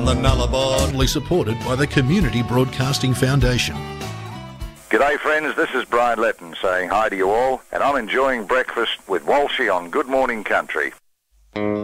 on the Nullarbor. Supported by the Community Broadcasting Foundation. G'day friends, this is Brian Letton saying hi to you all, and I'm enjoying breakfast with Walshy on Good Morning Country.